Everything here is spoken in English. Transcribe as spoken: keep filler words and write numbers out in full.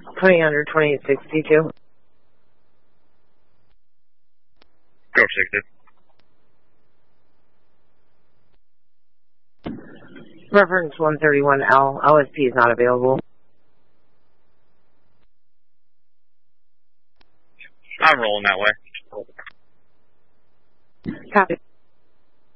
twenty under twenty-eight sixty-two. Go sixty. Reference one thirty-one L. L S P is not available. I'm rolling that way. Copy.